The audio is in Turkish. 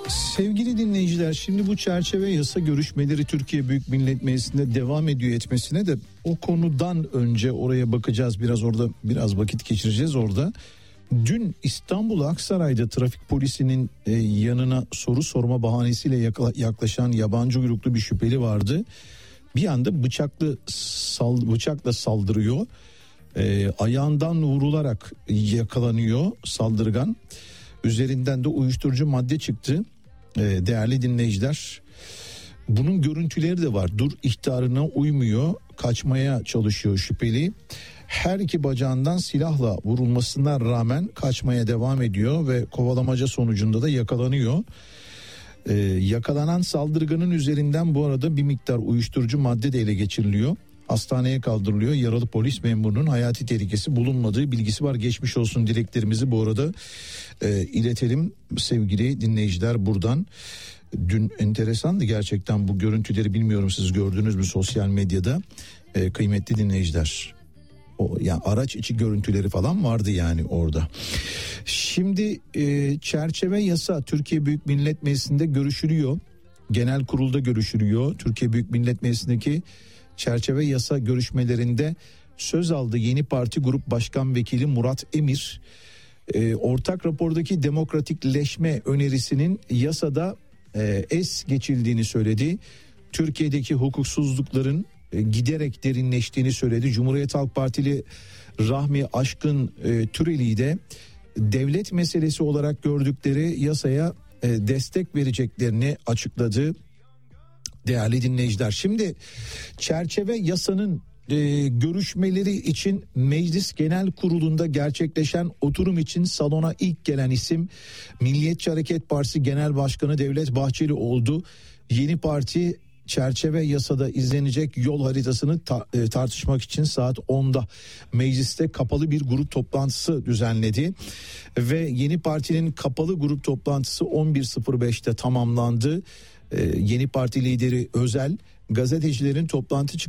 Sevgili dinleyiciler, şimdi bu çerçeve yasa görüşmeleri Türkiye Büyük Millet Meclisi'nde devam ediyor etmesine de o konudan önce oraya bakacağız, biraz orada biraz vakit geçireceğiz orada. Dün İstanbul Aksaray'da trafik polisinin yanına soru sorma bahanesiyle yaklaşan yabancı uyruklu bir şüpheli vardı. Bir anda bıçakla saldırıyor. Ayağından vurularak yakalanıyor saldırgan. Üzerinden de uyuşturucu madde çıktı. Değerli dinleyiciler, bunun görüntüleri de var. Dur ihtarına uymuyor, kaçmaya çalışıyor şüpheli. Her iki bacağından silahla vurulmasına rağmen kaçmaya devam ediyor ve kovalamaca sonucunda da yakalanıyor. Yakalanan saldırganın üzerinden bu arada bir miktar uyuşturucu madde de ele geçiriliyor. Hastaneye kaldırılıyor. Yaralı polis memurunun hayati tehlikesi bulunmadığı bilgisi var. Geçmiş olsun dileklerimizi bu arada iletelim sevgili dinleyiciler buradan. Dün enteresandı gerçekten bu görüntüleri, bilmiyorum siz gördünüz mü sosyal medyada kıymetli dinleyiciler. Yani araç içi görüntüleri falan vardı yani orada. Şimdi çerçeve yasa Türkiye Büyük Millet Meclisi'nde görüşülüyor. Genel kurulda görüşülüyor. Türkiye Büyük Millet Meclisi'ndeki çerçeve yasa görüşmelerinde söz aldı Yeni Parti Grup Başkan Vekili Murat Emir. Ortak rapordaki demokratikleşme önerisinin yasada es geçildiğini söyledi. Türkiye'deki hukuksuzlukların giderek derinleştiğini söyledi. Cumhuriyet Halk Partili Rahmi Aşkın Türeli de devlet meselesi olarak gördükleri yasaya destek vereceklerini açıkladı. Değerli dinleyiciler, şimdi çerçeve yasanın görüşmeleri için Meclis Genel Kurulu'nda gerçekleşen oturum için salona ilk gelen isim Milliyetçi Hareket Partisi Genel Başkanı Devlet Bahçeli oldu. Yeni parti çerçeve yasada izlenecek yol haritasını tartışmak için saat 10'da mecliste kapalı bir grup toplantısı düzenledi ve Yeni Parti'nin kapalı grup toplantısı 11.05'te tamamlandı. Yeni Parti lideri Özel gazetecilerin toplantı